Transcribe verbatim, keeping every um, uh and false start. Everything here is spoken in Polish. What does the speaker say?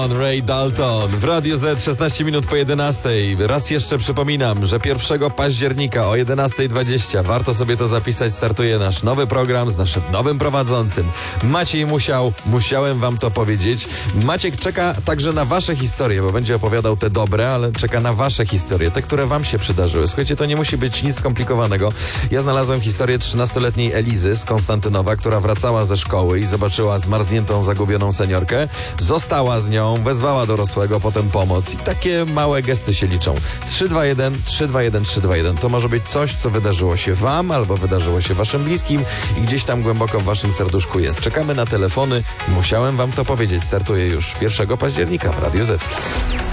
Ray Dalton w Radiu Z, szesnaście minut po jedenastej. Raz jeszcze przypominam, że pierwszego października o jedenasta dwadzieścia warto sobie to zapisać. Startuje nasz nowy program z naszym nowym prowadzącym Maciej Musiał. Musiałem wam to powiedzieć. Maciek czeka także na wasze historie, bo będzie opowiadał te dobre, ale czeka na wasze historie, te, które wam się przydarzyły. Słuchajcie, to nie musi być nic skomplikowanego. Ja znalazłem historię trzynastoletniej Elizy z Konstantynowa, która wracała ze szkoły i zobaczyła zmarzniętą, zagubioną seniorkę. Została z nią, wezwała dorosłego, potem pomoc i takie małe gesty się liczą. trzy dwa jeden trzy dwa jeden trzy dwa jeden. To może być coś, co wydarzyło się wam albo wydarzyło się waszym bliskim i gdzieś tam głęboko w waszym serduszku jest. Czekamy na telefony. Musiałem wam to powiedzieć. Startuje już pierwszego października w Radiu Z.